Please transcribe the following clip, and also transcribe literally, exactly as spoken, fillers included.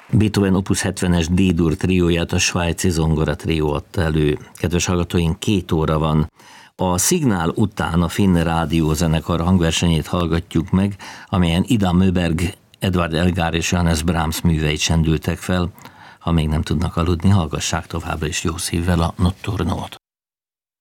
Beethoven Opus hetvenes D-dur trióját a svájci zongora trió adta elő. Kedves hallgatóink, két óra van. A Szignál után a Finn Rádiózenekar hangversenyét hallgatjuk meg, amelyen Ida Möberg, Edvard Elgar és Johannes Brahms műveit csendültek fel. Ha még nem tudnak aludni, hallgassák továbbra is jó szívvel a Notturnoot.